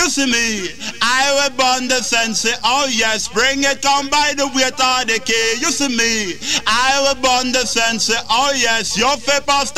You see me, I will burn the sense. Oh yes, bring it come by the weight of the key. You see me, I will burn the sense. Oh yes, your paper